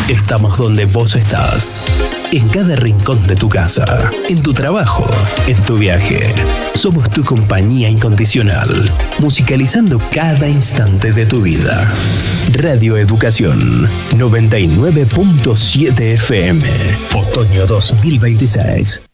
Estamos donde vos estás. En cada rincón de tu casa, en tu trabajo, en tu viaje. Somos tu compañía incondicional, musicalizando cada instante de tu vida. Radio Educación 99.7 FM. Otoño 2026.